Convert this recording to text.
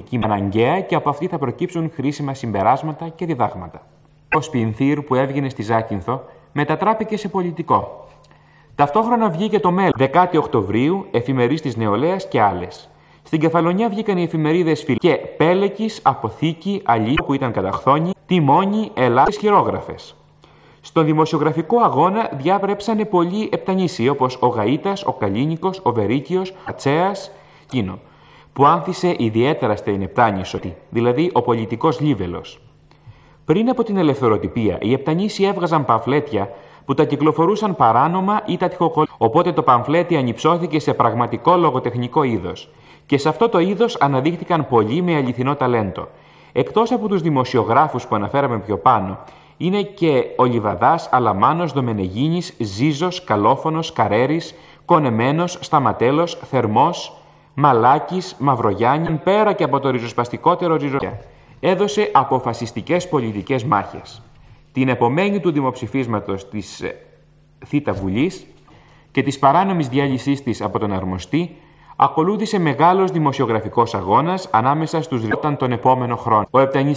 πολιτική αναγκαία και από αυτή θα προκύψουν χρήσιμα συμπεράσματα και διδάγματα. Ο Σπινθήρ που έβγαινε στη Ζάκυνθο μετατράπηκε σε πολιτικό. Ταυτόχρονα βγήκε το Μέλλον, 10 Οκτωβρίου, Εφημερής της Νεολαίας και άλλες. Στην Κεφαλονιά βγήκαν οι εφημερίδες Φιλ και Πέλεκης, Αποθήκη, Αλήθεια που ήταν καταχθόνη, Τιμόνι, Ελλάδες, Χειρόγραφες. Στον δημοσιογραφικό αγώνα διάπρεψανε πολλοί επτανήσιοι όπως ο Γαΐτας, ο Καλίνικος, ο Βερίκιος, ο Ατσέας, εκείνο, που άνθησε ιδιαίτερα στην Επτάνησο, δηλαδή ο πολιτικός Λίβελος. Πριν από την ελευθεροτυπία, οι επτανήσιοι έβγαζαν παμφλέτια που τα κυκλοφορούσαν παράνομα ή τα τυχοκολλήσαν. Οπότε το παμφλέτι ανυψώθηκε σε πραγματικό λογοτεχνικό είδος. Και σε αυτό το είδος αναδείχθηκαν πολλοί με αληθινό ταλέντο. Εκτός από τους δημοσιογράφους που αναφέραμε πιο πάνω, είναι και ο Λιβαδάς, Αλαμάνος, Δομενεγίνης, Ζίζος, Καλόφωνος, Καρέρης, Κονεμένος, Σταματέλος, Θερμός, Μαλάκης, Μαυρογιάννη, πέρα και από το ριζοσπαστικότερο ριζοσπαστικό. Έδωσε αποφασιστικές πολιτικές μάχες. Την επομένη του δημοψηφίσματος της Θήτα Βουλής και της παράνομης διάλυσής της από τον αρμοστή, ακολούθησε μεγάλος δημοσιογραφικός αγώνας ανάμεσα στους τον επόμενο χρόνο. Ο